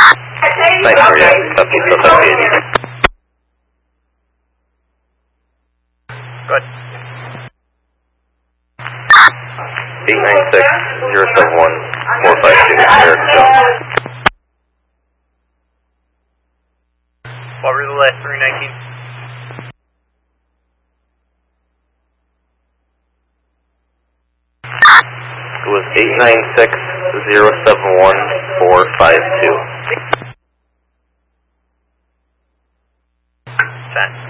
Nice for you. Copy, so copy. Good. 896-071-452, Eric Jones. What were the last 319? It was 896-071-452. 10.